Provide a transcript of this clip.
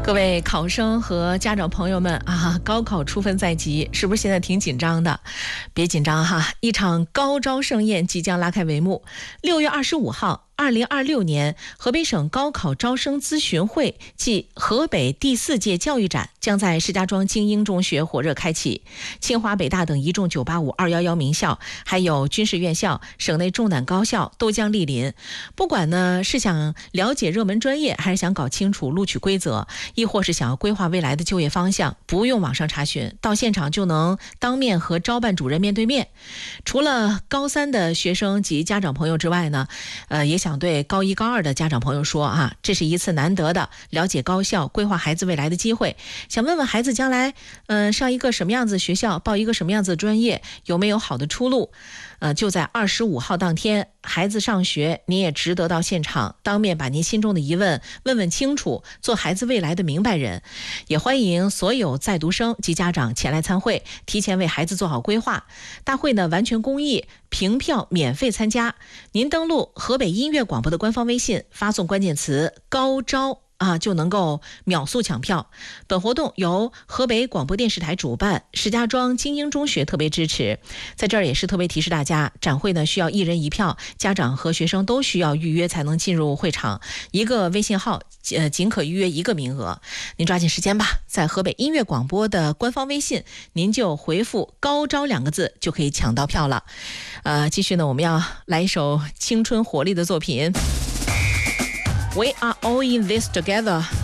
各位考生和家长朋友们啊，高考出分在即，是不是现在挺紧张的？别紧张哈，一场高招盛宴即将拉开帷幕。6月25号。2026年河北省高考招生咨询会暨河北第4届教育展将在石家庄精英中学火热开启，清华北大等一众985、211名校，还有军事院校、省内重点高校都将莅临。不管呢是想了解热门专业，还是想搞清楚录取规则，亦或是想要规划未来的就业方向，不用网上查询，到现场就能当面和招办主任面对面。除了高3的学生及家长朋友之外呢，也想对高1、高2的家长朋友说啊，这是一次难得的了解高校、规划孩子未来的机会。想问问孩子将来，上一个什么样子学校，报一个什么样子的专业，有没有好的出路？就在25号当天，孩子上学，你也值得到现场，当面把您心中的疑问问问清楚，做孩子未来的明白人。也欢迎所有在读生及家长前来参会，提前为孩子做好规划。大会呢完全公益，凭票免费参加。您登录河北音乐广播的官方微信，发送关键词高招就能够秒速抢票。本活动由河北广播电视台主办，石家庄精英中学特别支持。在这儿也是特别提示大家，展会呢需要1人1票，家长和学生都需要预约才能进入会场，一个微信号仅可预约1个名额。您抓紧时间吧，在河北音乐广播的官方微信，您就回复高招2个字就可以抢到票了。继续呢，我们要来一首青春活力的作品。We are all in this together.